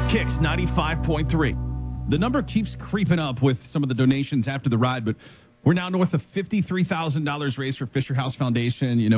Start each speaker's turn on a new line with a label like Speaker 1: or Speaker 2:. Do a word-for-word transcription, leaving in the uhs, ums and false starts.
Speaker 1: Kicks ninety-five point three. The number keeps creeping up with some of the donations after the ride, but we're now north of fifty-three thousand dollars raised for Fisher House Foundation. You know,